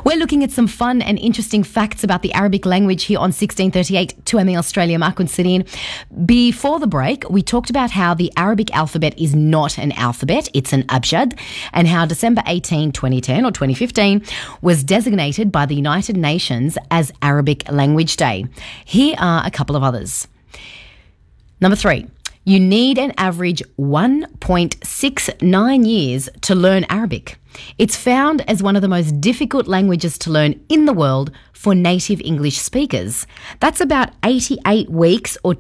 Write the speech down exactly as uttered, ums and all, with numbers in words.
We're looking at some fun and interesting facts about the Arabic language here on sixteen thirty-eight two M E Australia. Mark and Sirin. Before the break, we talked about how the Arabic alphabet is not an alphabet, it's an abjad, and how December eighteenth, twenty ten or twenty fifteen was designated by the United Nations as Arabic Language Day. Here are a couple of others. Number three. You need an average one point six nine years to learn Arabic. It's found as one of the most difficult languages to learn in the world for native English speakers. That's about eighty-eight weeks or